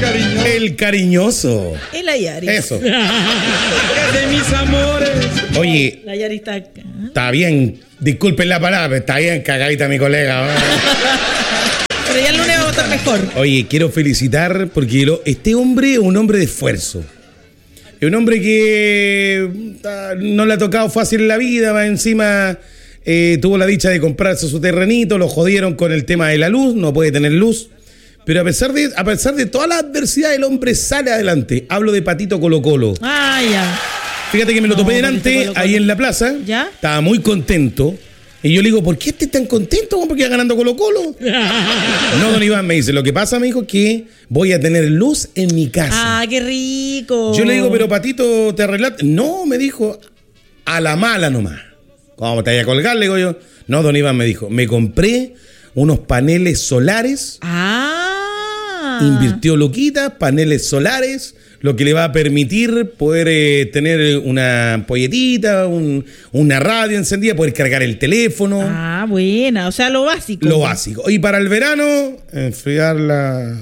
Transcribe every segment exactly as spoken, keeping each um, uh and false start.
cariñoso. El cariñoso. El Ayaris. Eso. De mis amores. Oye, La Ayaris está acá. está bien, disculpen la palabra, pero está bien cagadita mi colega. Pero ya el lunes vamos a estar mejor. Oye, quiero felicitar porque lo, este hombre es un hombre de esfuerzo. Es un hombre que uh, no le ha tocado fácil en la vida, más encima eh, tuvo la dicha de comprarse su terrenito, lo jodieron con el tema de la luz, no puede tener luz. Pero a pesar de, a pesar de toda la adversidad, el hombre sale adelante. Hablo de Patito Colo Colo. Ah, ya. Fíjate que me lo No, topé Patito delante, Colo Colo. ahí en la plaza. ¿Ya? Estaba muy contento. Y yo le digo, ¿por qué estés tan contento? Porque va ganando Colo Colo. No, don Iván me dice, lo que pasa, me dijo, que voy a tener luz en mi casa. Ah, qué rico. Yo le digo, pero Patito, ¿te arreglaste? No, me dijo, a la mala nomás. ¿Cómo te vaya a colgar? Le digo yo. No, don Iván me dijo, me compré unos paneles solares. Ah. Invirtió loquita, paneles solares, lo que le va a permitir poder eh, tener una ampolletita, un, una radio encendida, poder cargar el teléfono. Ah, buena. O sea, lo básico. Lo básico. Y para el verano, enfriarla.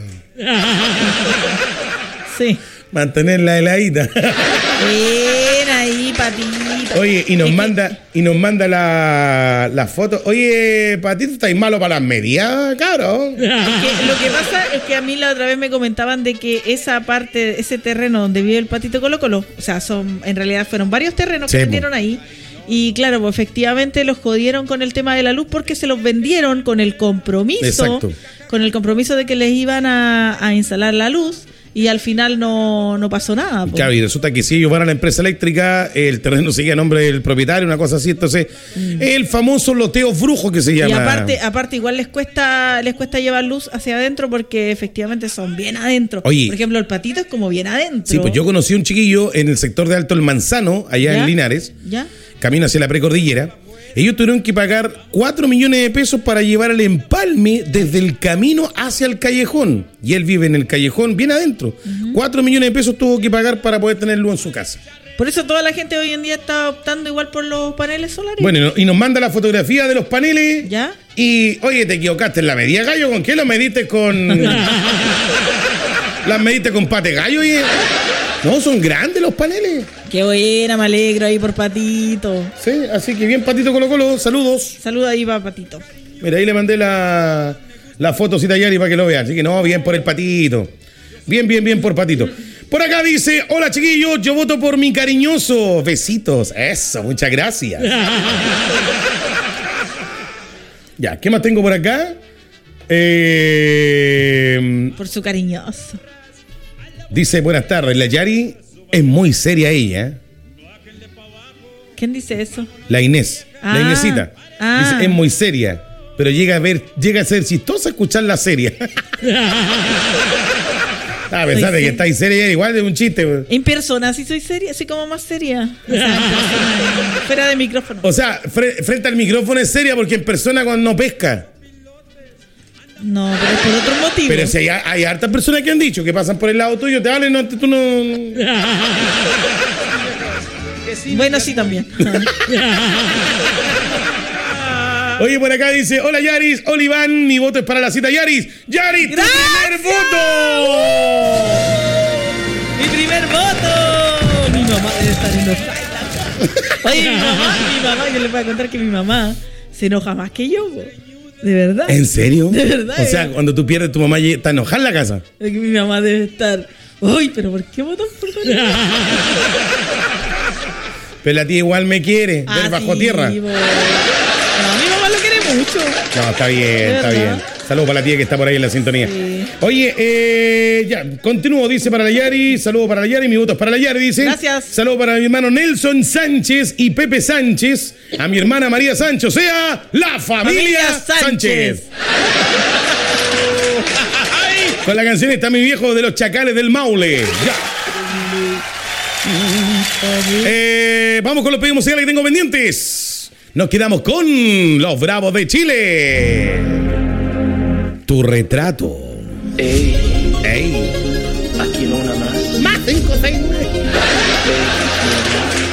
Sí. Mantenerla heladita. Buena ahí, Patito. Oye, y nos Es que- manda, y nos manda la, la foto. Oye, Patito, ¿estáis malo para las medias, cabrón? Es que lo que pasa es que a mí la otra vez me comentaban de que esa parte, ese terreno donde vive el Patito Colo Colo, o sea, son en realidad fueron varios terrenos Sí, que po. vendieron ahí. Y claro, pues efectivamente los jodieron con el tema de la luz porque se los vendieron con el compromiso, Exacto. con el compromiso de que les iban a, a instalar la luz y al final no, no pasó nada. Po. Claro, y resulta que si ellos van a la empresa eléctrica, el terreno sigue a nombre del propietario, una cosa así. Entonces, Mm. el famoso loteo brujo que se llama. Y aparte, aparte igual les cuesta, les cuesta llevar luz hacia adentro porque efectivamente son bien adentro. Oye. Por ejemplo, el Patito es como bien adentro. Sí, pues yo conocí a un chiquillo en el sector de Alto El Manzano, allá ¿Ya? en Linares, ¿Ya? camino hacia la precordillera. Ellos tuvieron que pagar cuatro millones de pesos para llevar el empalme desde el camino hacia el callejón. Y él vive en el callejón, bien adentro. cuatro millones de pesos tuvo que pagar para poder tener luz en su casa. Por eso toda la gente hoy en día está optando igual por los paneles solares. Bueno, y no- y nos manda la fotografía de los paneles. ¿Ya? Y, oye, te equivocaste en la medida, gallo. ¿Con qué lo mediste con...? ¿Las mediste con pate gallo? Oye? No, son grandes los paneles. Qué buena, me alegro ahí por Patito. Sí, así que bien, Patito Colo Colo, saludos. Saluda ahí para Patito. Mira, ahí le mandé la, la fotocita a Yari para que lo vean. Así que no, bien por el Patito. Bien, bien, bien por Patito. Por acá dice, hola chiquillos, yo voto por mi cariñoso. Besitos. Eso, muchas gracias. Ya, ¿qué más tengo por acá? Eh, Por su cariñoso. dice, buenas tardes, la Yari es muy seria ella, ¿eh? ¿Quién dice eso? La Inés, Ah, la Inésita. ah. Dice, es muy seria, pero llega a ver, llega a ser chistosa escuchar la serie. A pesar de que estáis seria, igual de un chiste. Pues. En persona sí soy seria, así como más seria. O sea, en persona, fuera de micrófono. O sea, fre- frente al micrófono es seria porque en persona cuando no pesca. No, pero es por otro motivo. Pero si hay, hay hartas personas que han dicho que pasan por el lado tuyo, te valen, no, tú no... Bueno, sí también. Oye, por acá dice, hola Yaris, hola Iván, mi voto es para la cita Yaris. Yaris, tu ¡Gracias! primer voto. ¡Mi primer voto! Mi mamá debe estar enojada. Oye, mi mamá, mi mamá, yo les voy a contar que mi mamá se enoja más que yo, po. De verdad. ¿En serio? De verdad, O sea, eh. cuando tú pierdes, tu mamá está enojada en la casa. Es que mi mamá debe estar. Uy, pero ¿por qué votan por Daniel? Pero la tía igual me quiere, Ah, ver bajo sí, tierra. po. No, mi mamá lo quiere mucho. No, está bien, De está verdad. bien. Saludos para la tía que está por ahí en la sintonía. Sí. Oye, eh, ya, continúo, dice para la Yari, saludos para la Yari, mi voto es para la Yari, dice. Gracias. Saludos para mi hermano Nelson Sánchez y Pepe Sánchez, a mi hermana María Sánchez, o sea, la familia, Familia Sánchez. Sánchez. Con la canción está mi viejo de los Chacales del Maule. Ya. Eh, vamos con los pedidos musicales que tengo pendientes. Nos quedamos con los Bravos de Chile. Tu retrato. Ey, Ey. aquí va una más. Más cinco, seis, nueve. Ey,